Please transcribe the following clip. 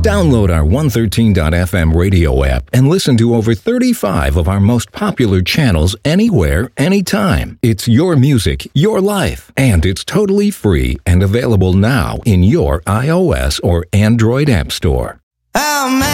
Download our 113.fm radio app and listen to over 35 of our most popular channels anywhere, anytime. It's your music, your life, and it's totally free and available now in your iOS or Android app store. Oh, man.